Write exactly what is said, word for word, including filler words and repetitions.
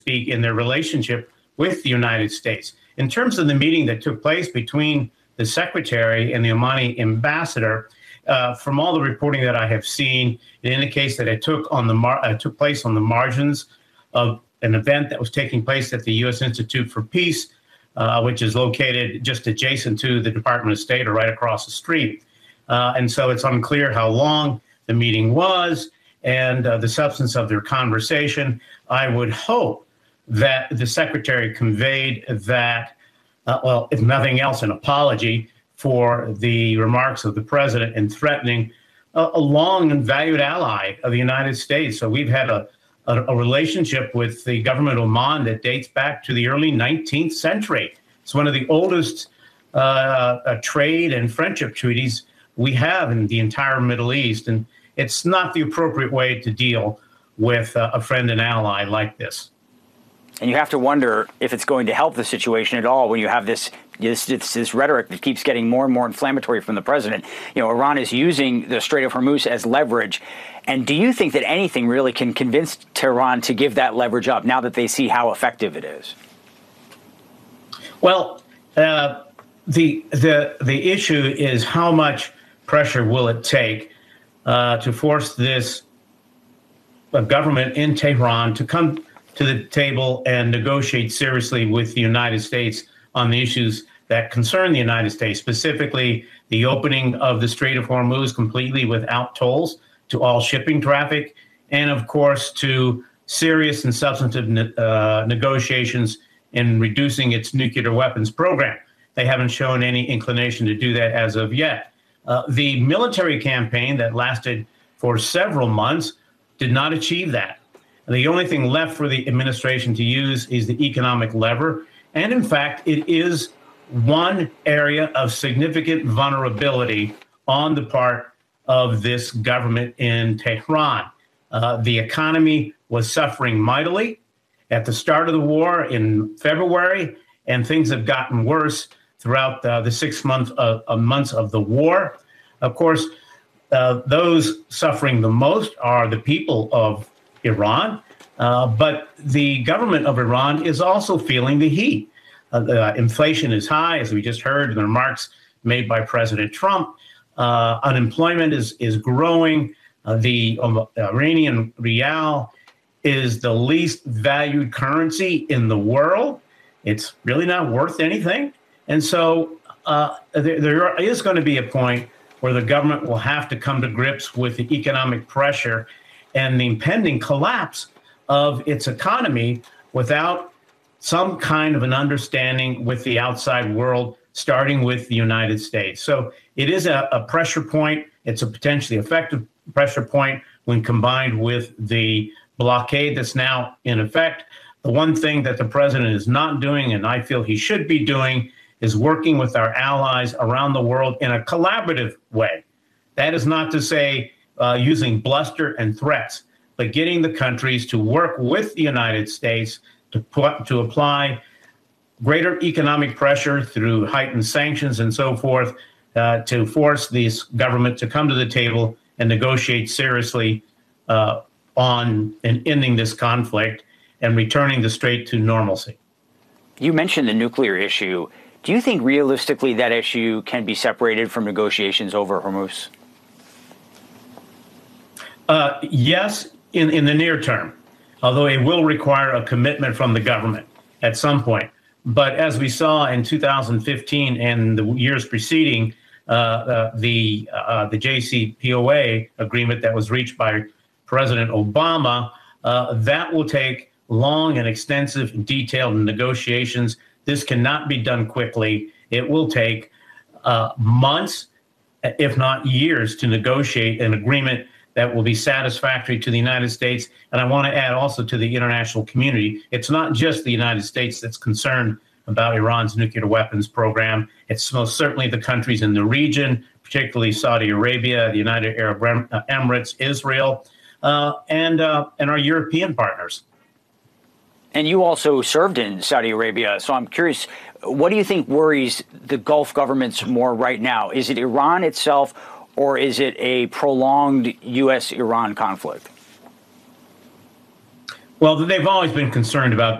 speak, in their relationship with the United States. In terms of the meeting that took place between the secretary and the Omani ambassador, uh, from all the reporting that I have seen, it indicates that it took on the mar- uh, took place on the margins of an event that was taking place at the U S Institute for Peace, uh, which is located just adjacent to the Department of State or right across the street. Uh, and so it's unclear how long the meeting was and uh, the substance of their conversation. I would hope that the secretary conveyed that, uh, well, if nothing else, an apology for the remarks of the president in threatening a, a long and valued ally of the United States. So we've had a, a, a relationship with the government of Oman that dates back to the early nineteenth century. It's one of the oldest uh, uh, trade and friendship treaties we have in the entire Middle East. And it's not the appropriate way to deal with uh, a friend and ally like this. And you have to wonder if it's going to help the situation at all when you have this, this this this rhetoric that keeps getting more and more inflammatory from the president. You know, Iran is using the Strait of Hormuz as leverage. And do you think that anything really can convince Tehran to give that leverage up now that they see how effective it is? Well, uh, the the the issue is how much pressure will it take uh, to force this uh, government in Tehran to come to the table and negotiate seriously with the United States on the issues that concern the United States, specifically the opening of the Strait of Hormuz completely without tolls to all shipping traffic, and of course to serious and substantive ne- uh, negotiations in reducing its nuclear weapons program. They haven't shown any inclination to do that as of yet. Uh, the military campaign that lasted for several months did not achieve that. The only thing left for the administration to use is the economic lever. And in fact, it is one area of significant vulnerability on the part of this government in Tehran. Uh, the economy was suffering mightily at the start of the war in February, and things have gotten worse throughout uh, the six month, uh, uh, months of the war. Of course, uh, those suffering the most are the people of Iran, uh, but the government of Iran is also feeling the heat. Uh, the inflation is high, as we just heard in the remarks made by President Trump. Uh, unemployment is is growing. Uh, the um, Iranian rial is the least valued currency in the world. It's really not worth anything. And so uh, there, there is going to be a point where the government will have to come to grips with the economic pressure and the impending collapse of its economy without some kind of an understanding with the outside world, starting with the United States. So it is a, a pressure point. It's a potentially effective pressure point when combined with the blockade that's now in effect. The one thing that the president is not doing, and I feel he should be doing, is working with our allies around the world in a collaborative way. That is not to say uh, using bluster and threats, but getting the countries to work with the United States to put, to apply greater economic pressure through heightened sanctions and so forth uh, to force this government to come to the table and negotiate seriously uh, on and ending this conflict and returning the strait to normalcy. You mentioned the nuclear issue. Do you think realistically that issue can be separated from negotiations over Hormuz? Uh, yes, in, in the near term, although it will require a commitment from the government at some point. But as we saw in two thousand fifteen and the years preceding, uh, uh, the uh, the J C P O A agreement that was reached by President Obama, uh, that will take long and extensive and detailed negotiations. This cannot be done quickly. It will take uh, months, if not years, to negotiate an agreement that will be satisfactory to the United States. And I want to add also to the international community. It's not just the United States that's concerned about Iran's nuclear weapons program. It's most certainly the countries in the region, particularly Saudi Arabia, the United Arab Emirates, Israel, uh, and, uh, and our European partners. And you also served in Saudi Arabia. So I'm curious, what do you think worries the Gulf governments more right now? Is it Iran itself, or is it a prolonged U S Iran conflict? Well, they've always been concerned about